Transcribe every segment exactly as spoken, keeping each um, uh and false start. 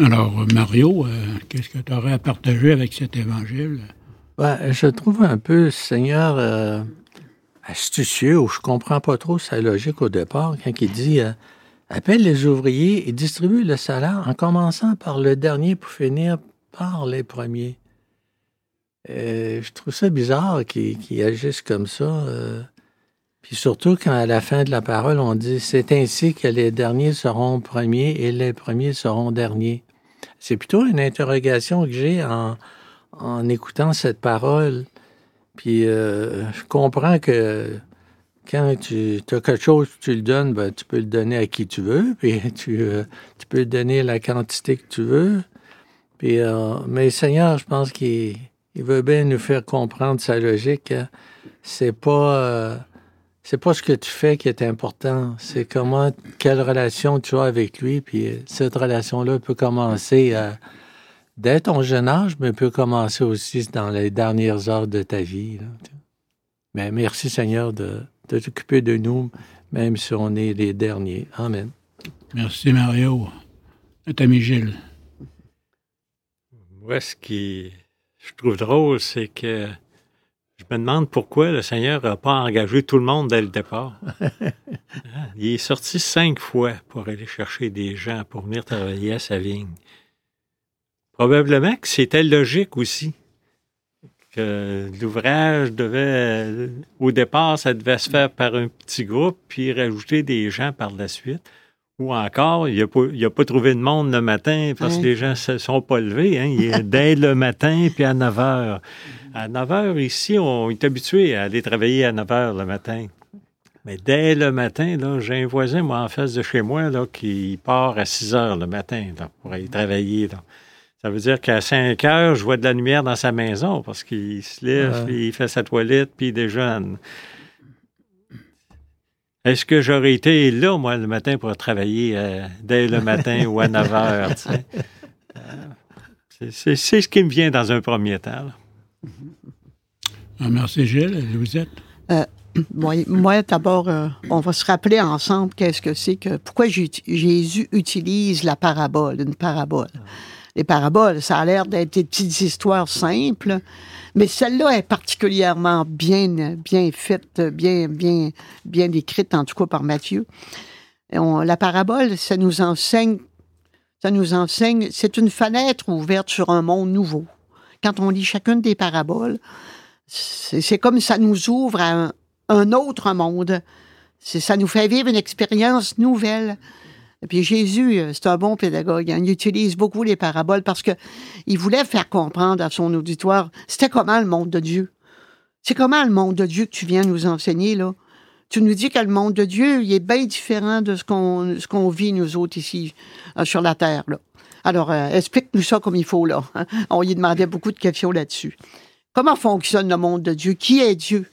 Alors, Mario, euh, qu'est-ce que tu aurais à partager avec cet évangile? Ben, je trouve un peu, Seigneur, euh, astucieux, ou je comprends pas trop sa logique au départ, quand il dit euh, « Appelle les ouvriers et distribue le salaire en commençant par le dernier pour finir par les premiers. » Euh, je trouve ça bizarre qu'ils qu'ils agissent comme ça. Euh, puis surtout quand à la fin de la parole, on dit « C'est ainsi que les derniers seront premiers et les premiers seront derniers. » C'est plutôt une interrogation que j'ai en, en écoutant cette parole. Puis euh, je comprends que quand tu as quelque chose, tu le donnes, ben, tu peux le donner à qui tu veux, puis tu, euh, tu peux donner la quantité que tu veux. Puis, euh, mais Seigneur, je pense qu'il il veut bien nous faire comprendre sa logique. Hein. C'est pas... Euh, c'est pas ce que tu fais qui est important, c'est comment, quelle relation tu as avec lui, puis cette relation-là peut commencer à, dès ton jeune âge, mais peut commencer aussi dans les dernières heures de ta vie. Là. Mais merci Seigneur de, de t'occuper de nous, même si on est les derniers. Amen. Merci Mario. Notre ami Gilles. Moi, ce qui je trouve drôle, c'est que je me demande pourquoi le Seigneur n'a pas engagé tout le monde dès le départ. Il est sorti cinq fois pour aller chercher des gens pour venir travailler à sa vigne. Probablement que c'était logique aussi. Que l'ouvrage devait, au départ, ça devait se faire par un petit groupe, puis rajouter des gens par la suite. Ou encore, il n'a pas, pas trouvé de monde le matin parce que les gens ne se sont pas levés. Hein. Il est dès le matin, puis à neuf heures. À neuf heures, ici, on est habitué à aller travailler à neuf heures le matin. Mais dès le matin, là, j'ai un voisin, moi, en face de chez moi, là, qui part à six heures le matin là, pour aller travailler. Là. Ça veut dire qu'à cinq heures, je vois de la lumière dans sa maison parce qu'il se lève, ouais. Puis il fait sa toilette, puis il déjeune. Est-ce que j'aurais été là, moi, le matin pour travailler euh, dès le matin ou à neuf heures? Tu sais? euh, c'est, c'est, c'est ce qui me vient dans un premier temps. Là. Ah, merci, Gilles. Vous êtes? Euh, moi, moi, d'abord, euh, on va se rappeler ensemble qu'est-ce que c'est que... Pourquoi Jésus utilise la parabole, une parabole. Les paraboles, ça a l'air d'être des petites histoires simples, mais celle-là est particulièrement bien, bien faite, bien, bien, bien décrite, en tout cas par Matthieu. Et on, la parabole, ça nous enseigne, ça nous enseigne, c'est une fenêtre ouverte sur un monde nouveau. Quand on lit chacune des paraboles, c'est, c'est comme ça nous ouvre à un, un autre monde. C'est, ça nous fait vivre une expérience nouvelle. Et puis Jésus, c'est un bon pédagogue. Hein. Il utilise beaucoup les paraboles parce qu'il voulait faire comprendre à son auditoire c'était comment le monde de Dieu. C'est comment le monde de Dieu que tu viens nous enseigner, là. Tu nous dis que le monde de Dieu, il est bien différent de ce qu'on, ce qu'on vit, nous autres, ici, euh, sur la terre, là. Alors, euh, explique-nous ça comme il faut, là. Hein. On lui demandait beaucoup de questions là-dessus. Comment fonctionne le monde de Dieu? Qui est Dieu?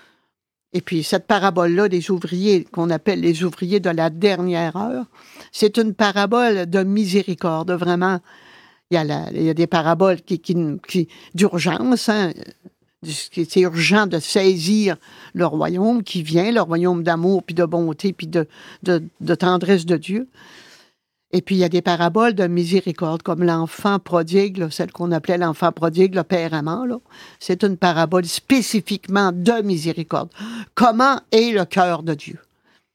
Et puis, cette parabole-là des ouvriers, qu'on appelle les ouvriers de la dernière heure, c'est une parabole de miséricorde, vraiment. Il y a, la, il y a des paraboles qui, qui, qui, d'urgence, hein. C'est urgent de saisir le royaume qui vient, le royaume d'amour, puis de bonté, puis de, de, de tendresse de Dieu. Et puis, il y a des paraboles de miséricorde, comme l'enfant prodigue, là, celle qu'on appelait l'enfant prodigue, le père amant. Là. C'est une parabole spécifiquement de miséricorde. Comment est le cœur de Dieu?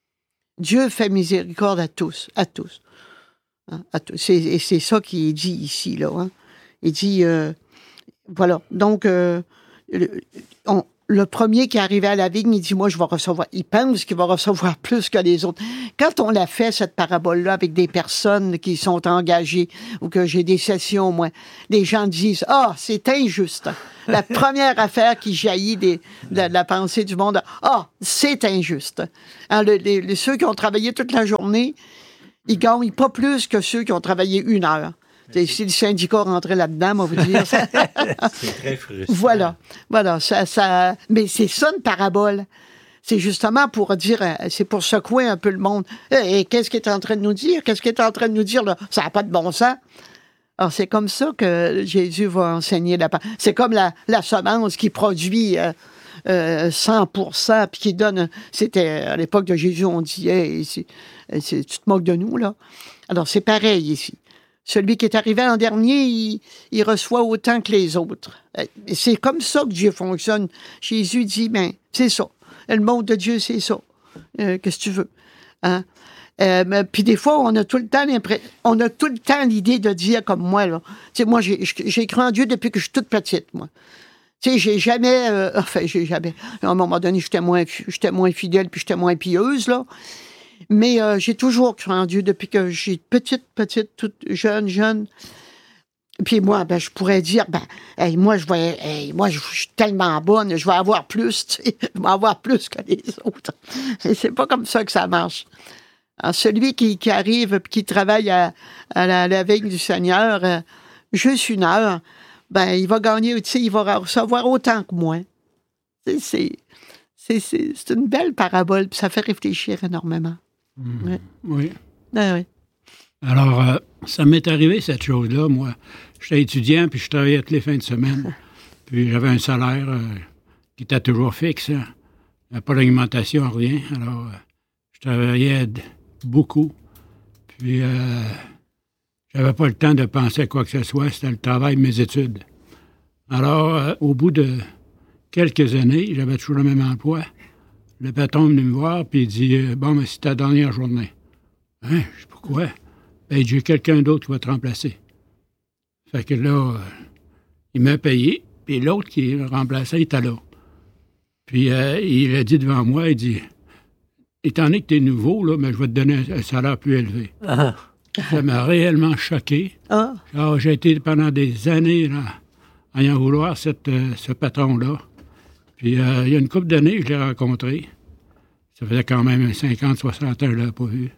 Dieu fait miséricorde à tous, à tous. Hein, à tous. C'est, et c'est ça qui est dit ici. Là, hein. Il dit, euh, voilà, donc, euh, le, on, le premier qui est arrivé à la vigne, il dit, moi, je vais recevoir. Il pense qu'il va recevoir plus que les autres. Quand on l'a fait, cette parabole-là, avec des personnes qui sont engagées, ou que j'ai des sessions, moi, les gens disent, ah, oh, c'est injuste. La première affaire qui jaillit des, de, de la pensée du monde, ah, oh, c'est injuste. Hein, le, les, les, ceux qui ont travaillé toute la journée, ils gagnent pas plus que ceux qui ont travaillé une heure. Si le syndicat rentrait là-dedans, on va vous dire. C'est très frustrant. Voilà. Voilà. Ça, ça... Mais c'est ça, une parabole. C'est justement pour dire, c'est pour secouer un peu le monde. Et, et qu'est-ce qu'il est en train de nous dire? Qu'est-ce qu'il est en train de nous dire, là? Ça n'a pas de bon sens. Alors, c'est comme ça que Jésus va enseigner la parole. C'est comme la, la semence qui produit euh, euh, cent pour cent, puis qui donne... C'était, à l'époque de Jésus, on dit, hey, c'est, c'est, tu te moques de nous, là. Alors, c'est pareil ici. Celui qui est arrivé en dernier, il, il reçoit autant que les autres. C'est comme ça que Dieu fonctionne. Jésus dit, ben, c'est ça. Le monde de Dieu, c'est ça. Euh, qu'est-ce que tu veux? Hein? Euh, puis des fois, on a tout le temps on a tout le temps l'idée de dire comme moi, là. Tu sais, moi, j'ai, j'ai cru en Dieu depuis que je suis toute petite, moi. Tu sais, j'ai jamais... Euh, enfin, j'ai jamais... À un moment donné, j'étais moins, j'étais moins fidèle puis j'étais moins pieuse, là. Mais euh, j'ai toujours cru en Dieu depuis que j'ai petite, petite, toute jeune, jeune. Puis moi, ben, je pourrais dire, ben, hey, moi, je vais, hey, moi, je suis tellement bonne, je vais avoir plus, tu sais, je vais avoir plus que les autres. Et c'est pas comme ça que ça marche. Alors, celui qui, qui arrive et qui travaille à, à, la, à la veille du Seigneur, euh, juste une heure, ben, il va gagner, tu sais, il va recevoir autant que moi. C'est, c'est, c'est, c'est, c'est une belle parabole, puis ça fait réfléchir énormément. Mmh. Ouais. Oui. Ah, oui. Alors, euh, ça m'est arrivé, cette chose-là. Moi, j'étais étudiant, puis je travaillais toutes les fins de semaine. Puis j'avais un salaire euh, qui était toujours fixe. Hein. Il n'y avait pas d'augmentation, rien. Alors, euh, je travaillais d- beaucoup. Puis, euh, j'avais pas le temps de penser à quoi que ce soit. C'était le travail, mes études. Alors, euh, au bout de quelques années, j'avais toujours le même emploi. Le patron est venu me voir, puis il dit euh, « Bon, mais c'est ta dernière journée. » Hein? Je sais pourquoi. Ben, j'ai quelqu'un d'autre qui va te remplacer. Fait que là, euh, il m'a payé, puis l'autre qui le remplaçait, il était là. Puis euh, il a dit devant moi, il dit « Étant donné que tu es nouveau, là, mais je vais te donner un, un salaire plus élevé. Ah. » Ça m'a réellement choqué. Ah. Alors, j'ai été pendant des années là, à en vouloir cette, euh, ce patron-là. Puis euh, il y a une couple d'années, je l'ai rencontré. Ça faisait quand même cinquante, soixante ans que je ne l'avais pas vu.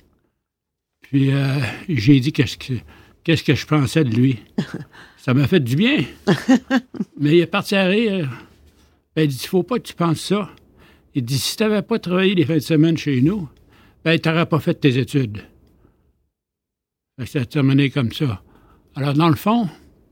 Puis euh, j'ai dit qu'est-ce que, qu'est-ce que je pensais de lui. Ça m'a fait du bien. Mais il est parti à rire. Ben, il dit, il ne faut pas que tu penses ça. Il dit, si tu n'avais pas travaillé les fins de semaine chez nous, ben, tu n'aurais pas fait tes études. Fait que ça a terminé comme ça. Alors, dans le fond,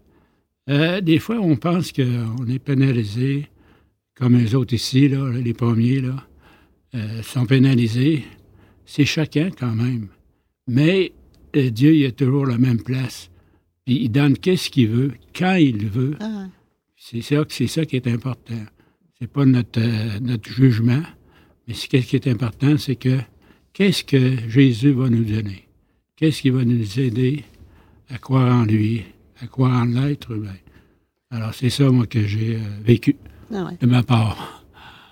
euh, des fois, on pense qu'on est pénalisé, comme les autres ici, là, les premiers, là, euh, sont pénalisés. C'est choquant quand même. Mais euh, Dieu, il a toujours la même place. Puis il donne qu'est-ce qu'il veut, quand il veut. Ah. C'est ça, c'est ça qui est important. C'est pas notre, euh, notre jugement, mais ce qui est important, c'est que qu'est-ce que Jésus va nous donner? Qu'est-ce qui va nous aider à croire en lui, à croire en l'être humain? Alors, c'est ça, moi, que j'ai euh, vécu Ah ouais. de ma part.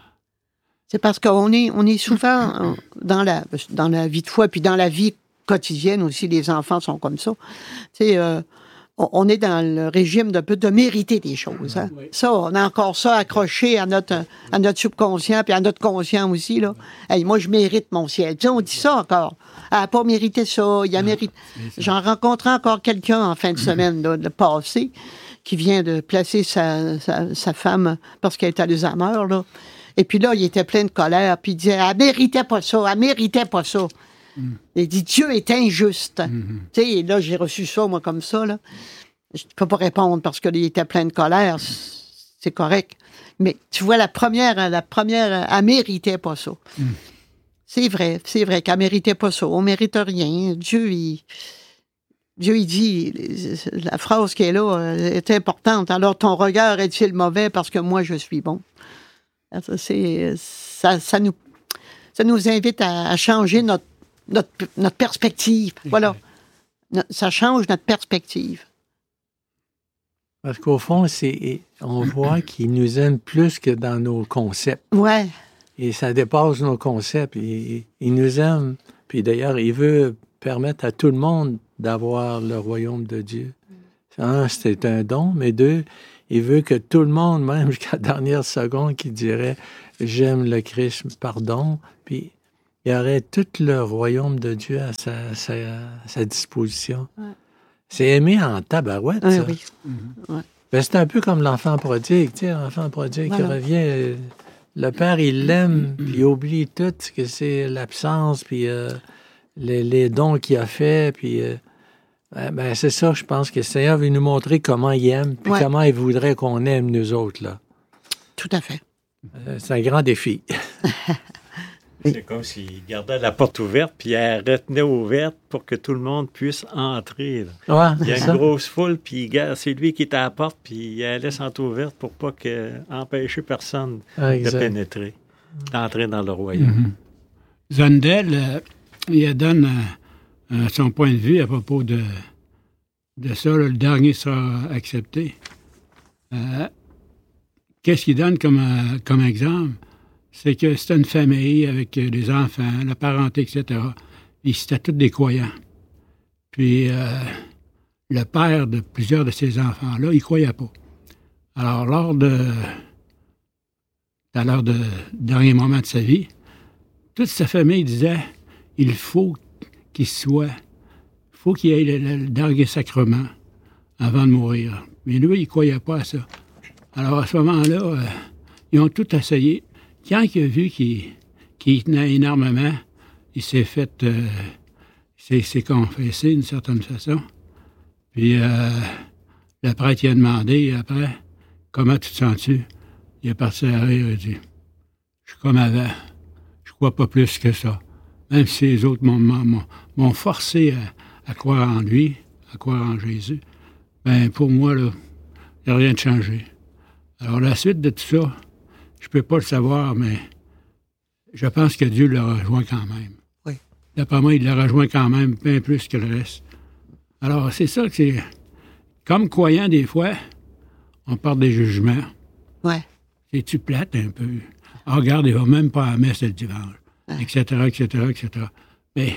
C'est parce qu'on est, on est souvent dans la, dans la vie de foi, puis dans la vie quotidienne aussi, les enfants sont comme ça. Tu sais, euh, on, on est dans le régime de, de mériter des choses. Hein? Oui. Ça, on a encore ça accroché à notre, à notre subconscient, puis à notre conscient aussi. Là. Hey, moi, je mérite mon ciel. Tu sais, on dit ça encore. Elle n'a pas mérité ça. Il a mérité. J'en rencontrais encore quelqu'un en fin de semaine, là, le passé, qui vient de placer sa, sa, sa femme parce qu'elle est Alzheimer, là. Et puis là, il était plein de colère, puis il disait, elle méritait pas ça, elle méritait pas ça. Mm. Il dit, Dieu est injuste. Mm-hmm. Tu sais, là, j'ai reçu ça, moi, comme ça, là. Je ne peux pas répondre parce qu'il était plein de colère, c'est correct. Mais tu vois, la première, la première, elle méritait pas ça. Mm. C'est vrai, c'est vrai qu'elle méritait pas ça. On mérite rien. Dieu, il... Dieu, il dit, la phrase qui est là est importante. Alors, ton regard est-il mauvais parce que moi, je suis bon? Ça, c'est, ça, ça, nous, ça nous invite à, à changer notre, notre, notre perspective. Voilà. Ça change notre perspective. Parce qu'au fond, c'est, on voit qu'il nous aime plus que dans nos concepts. Ouais. Et ça dépasse nos concepts. Il, il nous aime. Puis d'ailleurs, il veut permettre à tout le monde d'avoir le royaume de Dieu. Un, c'est un don, mais deux, il veut que tout le monde, même jusqu'à la dernière seconde, qui dirait « J'aime le Christ, pardon », puis il y aurait tout le royaume de Dieu à sa, sa, à sa disposition. Ouais. C'est aimé en tabarouette, ouais, ça. Oui. Mm-hmm. Ouais. Ben, c'est un peu comme l'enfant prodigue, tu sais, l'enfant prodigue voilà. qui revient, le père, il l'aime, puis il oublie tout, que c'est l'absence, puis euh, les, les dons qu'il a fait, puis... Euh, Ben, c'est ça, je pense que le Seigneur veut nous montrer comment il aime, puis ouais. comment il voudrait qu'on aime nous autres, là. Tout à fait. Euh, c'est un grand défi. C'est comme s'il gardait la porte ouverte, puis il la retenait ouverte pour que tout le monde puisse entrer. Là. Ouais, Il y a une ça. grosse foule, puis il garde- c'est lui qui est à la porte, puis il la laisse entrouverte pour pas que, empêcher personne Ah, de exact. pénétrer, d'entrer dans le royaume. Mm-hmm. Zundel, euh, il donne euh, euh, son point de vue à propos de, de ça. Là, le dernier sera accepté. Euh, qu'est-ce qu'il donne comme, euh, comme exemple? C'est que c'était une famille avec euh, des enfants, la parenté, et cetera. Puis c'était tous des croyants. Puis euh, le père de plusieurs de ces enfants-là, il ne croyait pas. Alors, lors de, à l'heure de dernier moment de sa vie, toute sa famille disait il faut qu'il soit, il faut qu'il ait le, le dernier sacrement avant de mourir. Mais lui, il ne croyait pas à ça. Alors, à ce moment-là, euh, ils ont tout essayé. Quand il a vu qu'il qu'il tenait énormément, il s'est fait, euh, il s'est confessé d'une certaine façon. Puis euh, le prêtre il a demandé après, comment tu te sens-tu? Il est parti à rire et a dit, je suis comme avant, je crois pas plus que ça. Même si les autres m'ont forcé à, à croire en lui, à croire en Jésus, ben pour moi, là, il n'y a rien de changé. Alors la suite de tout ça, je peux pas le savoir, mais je pense que Dieu l'a rejoint quand même. Oui. D'après moi, il l'a rejoint quand même bien plus que le reste. Alors, c'est ça que c'est... Comme croyant, des fois, on porte des jugements. Ouais. C'est-tu plate un peu? Ah, regarde, il va même pas à la messe le dimanche, Ouais. et cetera, et cetera, et cetera. Mais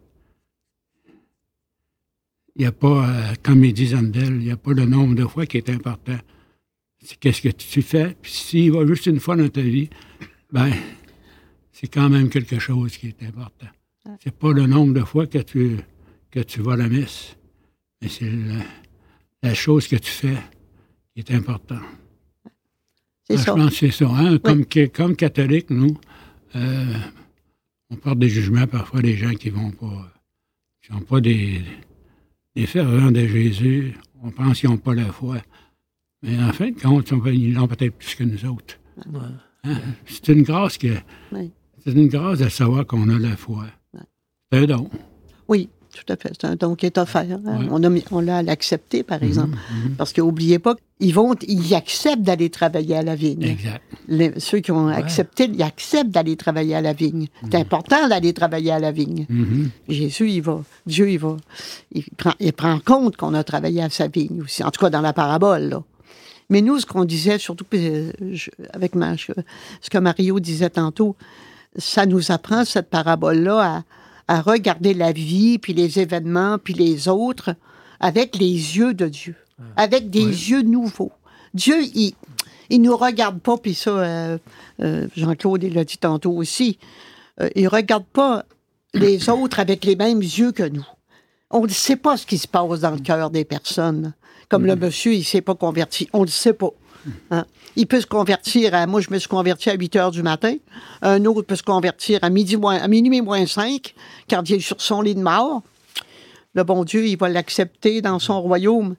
il n'y a pas, euh, comme il dit Zundel, il n'y a pas le nombre de fois qui est important. C'est qu'est-ce que tu fais. Puis s'il va juste une fois dans ta vie, ben, c'est quand même quelque chose qui est important. C'est pas le nombre de fois que tu, que tu vas à la messe, mais c'est le- la chose que tu fais qui est importante. C'est Ah, ça. je pense que c'est ça. Hein? Comme, que- comme catholiques, nous, euh, on porte des jugements parfois des gens qui vont pas, qui n'ont pas des, des fervents de Jésus. On pense qu'ils n'ont pas la foi. Mais en fin de compte, ils l'ont peut-être plus que nous autres. Ouais. Hein? C'est une grâce que. Oui. C'est une grâce de savoir qu'on a la foi. Ouais. C'est un don. Oui, tout à fait. C'est un don qui est offert. Hein. Ouais. On a, mis- on l'a l'accepté, par exemple. Mhm, Parce qu'oubliez pas, ils vont, ils acceptent d'aller travailler à la vigne. exact. Les- ceux qui ont accepté, ils acceptent d'aller travailler à la vigne. C'est important d'aller travailler à la vigne. Mhm. Jésus, il va, Dieu, il va, il prend, il prend compte qu'on a travaillé à sa vigne aussi. En tout cas, dans la parabole, là. Mais nous, ce qu'on disait, surtout euh, je- avec ma, je- ce que Mario disait tantôt, ça nous apprend, cette parabole-là, à, à regarder la vie, puis les événements, puis les autres, avec les yeux de Dieu, avec des Ouais. yeux nouveaux. Dieu, il il nous regarde pas, puis ça, euh, euh, Jean-Claude, il l'a dit tantôt aussi, euh, il regarde pas les autres avec les mêmes yeux que nous. On ne sait pas ce qui se passe dans le cœur des personnes. Comme le monsieur, il ne s'est pas converti. On ne le sait pas. Hein? Il peut se convertir à... Moi, je me suis converti à huit heures du matin. Un autre peut se convertir à, midi moins, à minuit moins cinq, quand il est sur son lit de mort. Le bon Dieu, il va l'accepter dans son royaume.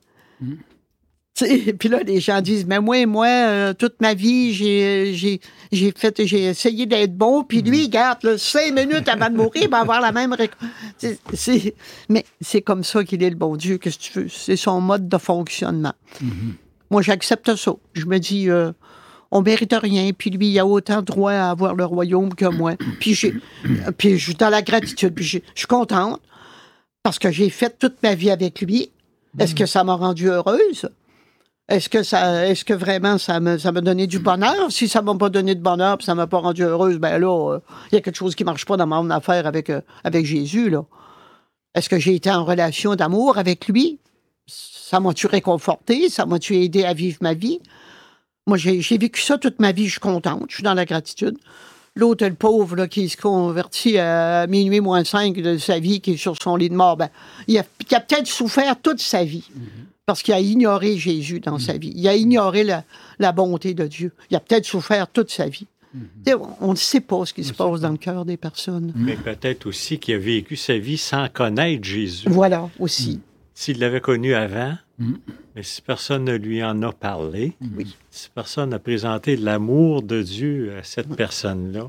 Et puis là, les gens disent, mais moi, moi, euh, toute ma vie, j'ai, j'ai, j'ai fait, j'ai essayé d'être bon, puis lui, regarde, là, cinq minutes avant de mourir, il va avoir la même réco- c'est, c'est- Mais c'est comme ça qu'il est, le bon Dieu, qu'est-ce que tu veux? C'est son mode de fonctionnement. Moi, j'accepte ça. Je me dis, euh, on mérite rien, puis lui, il a autant droit à avoir le royaume que moi. Puis j'ai, puis je suis dans la gratitude, puis j'ai- je suis contente, parce que j'ai fait toute ma vie avec lui. Est-ce que ça m'a rendue heureuse? Est-ce que ça, est-ce que vraiment ça me, ça m'a donné du bonheur? Si ça m'a pas donné de bonheur, puis ça m'a pas rendue heureuse, ben là, il y a quelque chose qui marche pas dans mon affaire avec, euh, avec Jésus, là. Est-ce que j'ai été en relation d'amour avec lui? Ça m'a-tu réconforté? Ça m'a-tu aidé à vivre ma vie? Moi, j'ai, j'ai vécu ça toute ma vie, je suis contente, je suis dans la gratitude. L'autre, le pauvre, là, qui se convertit à minuit moins cinq de sa vie, qui est sur son lit de mort, ben, il a, il a peut-être souffert toute sa vie. Parce qu'il a ignoré Jésus dans sa vie. Il a ignoré la, la bonté de Dieu. Il a peut-être souffert toute sa vie. Tu sais, on ne sait pas ce qui se passe dans le cœur des personnes. Mais peut-être aussi qu'il a vécu sa vie sans connaître Jésus. Voilà, aussi. S'il l'avait connu avant, Mm. mais si personne ne lui en a parlé, Oui. si personne n'a présenté l'amour de Dieu à cette personne-là, C'est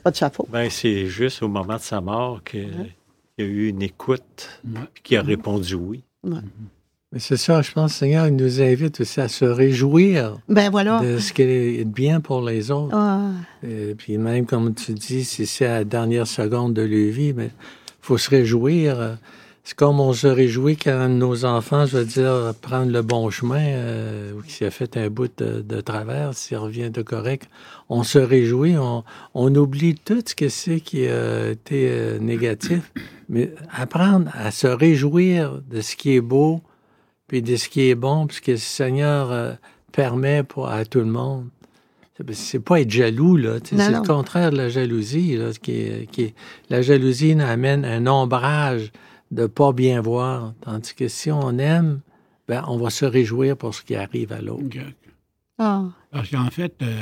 pas de sa faute. Ben, c'est juste au moment de sa mort qu'il Ouais. y a eu une écoute, Ouais. puis qu'il a répondu oui. Ouais. Mais c'est ça, je pense, Seigneur, il nous invite aussi à se réjouir Ben voilà. de ce qui est bien pour les autres. Ah, Et puis même, comme tu dis, si c'est à la dernière seconde de leur vie, mais il faut se réjouir. C'est comme on se réjouit quand nos enfants, je veux dire, prennent le bon chemin, euh, ou s'il a fait un bout de, de travers, s'il revient de correct, on se réjouit, on, on oublie tout ce que c'est qui a été euh, négatif, mais apprendre à se réjouir de ce qui est beau, puis de ce qui est bon, puis ce que le Seigneur euh, permet pour, à tout le monde. C'est, c'est pas être jaloux, là. Tu sais, Non, c'est non. le contraire de la jalousie, là, qui est, qui est- la jalousie nous amène un ombrage de pas bien voir. Tandis que si on aime, ben, on va se réjouir pour ce qui arrive à l'autre. Exact. ah, Parce qu'en fait, euh,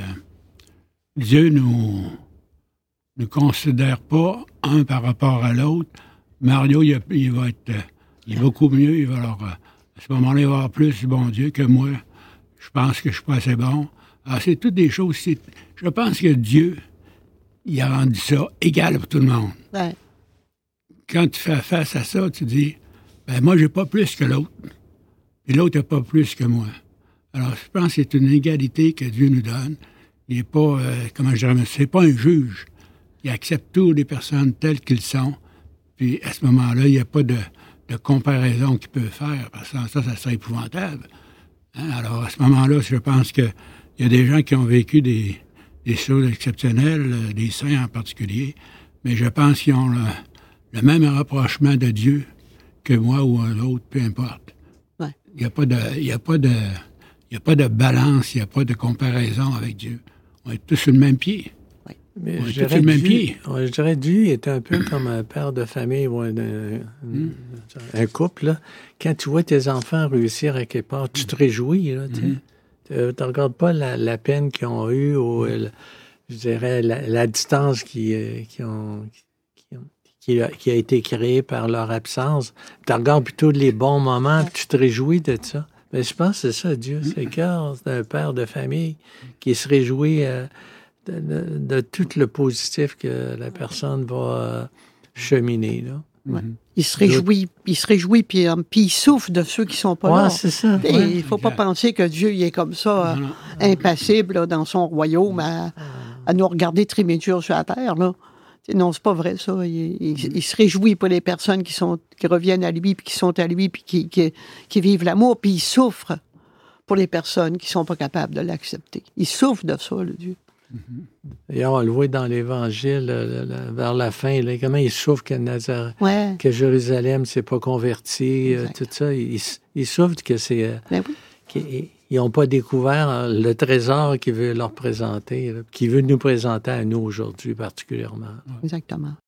Dieu nous nous considère pas un par rapport à l'autre. Mario, il, a- il va être euh, il est beaucoup mieux. Il va alors, euh, à ce moment-là, il va avoir plus du bon Dieu que moi. Je pense que je suis pas assez bon. Alors, c'est toutes des choses. c'est- Je pense que Dieu, il a rendu ça égal pour tout le monde. ouais. Quand tu fais face à ça, tu dis, ben moi, j'ai pas plus que l'autre. Et l'autre n'a pas plus que moi. Alors, je pense que c'est une égalité que Dieu nous donne. Il n'est pas, euh, comment je dirais, c'est pas un juge. Il accepte toutes les personnes telles qu'elles sont. Puis, à ce moment-là, il n'y a pas de, de comparaison qu'il peut faire, parce que ça, ça serait épouvantable. Hein? Alors, à ce moment-là, je pense qu'il y a des gens qui ont vécu des, des choses exceptionnelles, euh, des saints en particulier, mais je pense qu'ils ont le, le même rapprochement de Dieu que moi ou un autre, peu importe. Ouais. Il n'y a pas de, il y a pas de, il y a pas de balance, il n'y a pas de comparaison avec Dieu. On est tous sur le même pied. Mais On est je tous dirais sur le même Dieu- pied. ouais, je dirais Dieu est un peu comme un père de famille ou un, un- Mm. un couple. Là. Quand tu vois tes enfants réussir à quelque part, tu te réjouis. Là, tu sais. Mm-hmm. Tu ne regardes pas la, la peine qu'ils ont eue ou, euh, je dirais, la, la distance qui, euh, qui, ont, qui, ont- qui a, qui a été créée par leur absence. Tu regardes plutôt les bons moments, puis tu te réjouis de ça. Mais je pense que c'est ça, Dieu. C'est le cœur d'un père de famille qui se réjouit euh, de, de- de tout le positif que la personne va euh, cheminer. Là. Ouais. Il se réjouit, il se réjouit, puis, euh, puis il souffre de ceux qui sont pas Ouais, là. c'est ça. Et ouais. il faut pas exact. penser que Dieu il est comme ça, euh, Non, non. impassible là, dans son royaume, à, à nous regarder trimer dur sur la terre. Là. T'sais, non, c'est pas vrai, ça. Il, il- il se réjouit pour les personnes qui, sont, qui reviennent à lui, puis qui sont à lui, puis qui, qui, qui vivent l'amour, puis il souffre pour les personnes qui sont pas capables de l'accepter. Il souffre de ça, le Dieu. D'ailleurs, on le voit dans l'Évangile, le- le- vers la fin, là, comment il souffre que Nazareth, Ouais, que Jérusalem ne s'est pas converti, euh, Exact. tout ça. Il, il souffre que c'est... euh, ben oui. qu'ils n'ont pas découvert euh, le trésor qu'il veut leur présenter, là, qu'il veut nous présenter à nous aujourd'hui particulièrement. Exactement.